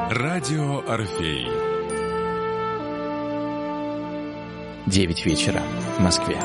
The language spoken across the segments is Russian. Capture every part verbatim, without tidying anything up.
Радио Орфей. Девять вечера в Москве.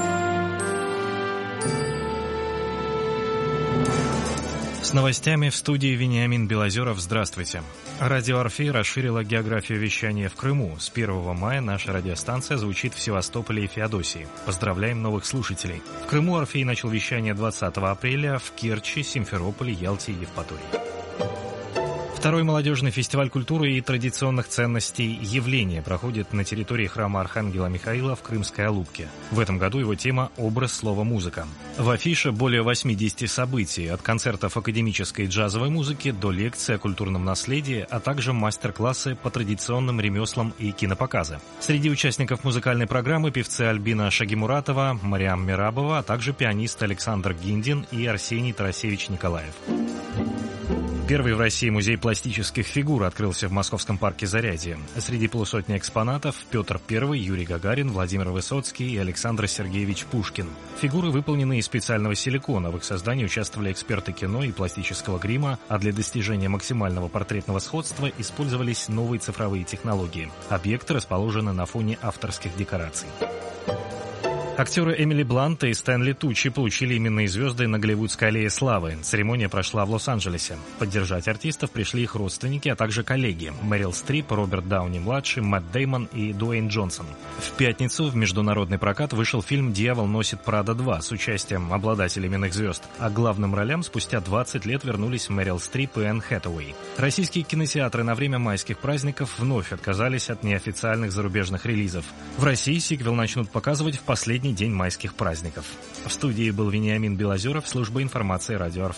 С новостями в студии Вениамин Белозеров. Здравствуйте. Радио Орфей расширило географию вещания в Крыму. С первого мая наша радиостанция звучит в Севастополе и Феодосии. Поздравляем новых слушателей. В Крыму Орфей начал вещание двадцатого апреля, в Керчи, Симферополе, Ялте и Евпатории. Второй молодежный фестиваль культуры и традиционных ценностей «Явление» проходит на территории храма Архангела Михаила в Крымской Алупке. В этом году его тема «Образ, слово, музыка». В афише более восьмидесяти событий, от концертов академической джазовой музыки до лекций о культурном наследии, а также мастер-классы по традиционным ремеслам и кинопоказы. Среди участников музыкальной программы певцы Альбина Шагимуратова, Мариам Мерабова, а также пианист Александр Гиндин и Арсений Тарасевич Николаев. Первый в России музей пластических фигур открылся в московском парке Зарядье. Среди полусотни экспонатов Петр Первый, Юрий Гагарин, Владимир Высоцкий и Александр Сергеевич Пушкин. Фигуры выполнены из специального силикона. В их создании участвовали эксперты кино и пластического грима, а для достижения максимального портретного сходства использовались новые цифровые технологии. Объекты расположены на фоне авторских декораций. Актеры Эмили Блант и Стэнли Тучи получили именные звезды на Голливудской аллее славы. Церемония прошла в Лос-Анджелесе. Поддержать артистов пришли их родственники, а также коллеги – Мэрил Стрип, Роберт Дауни-младший, Мэтт Дэймон и Дуэйн Джонсон. В пятницу в международный прокат вышел фильм «Дьявол носит Прада два» с участием обладателей именных звезд, а к главным ролям спустя двадцать лет вернулись Мэрил Стрип и Энн Хэтэуэй. Российские кинотеатры на время майских праздников вновь отказались от неофициальных зарубежных релизов. В России сиквел начнут показывать в последний день майских праздников. В студии был Вениамин Белозеров, служба информации Радио Орфей.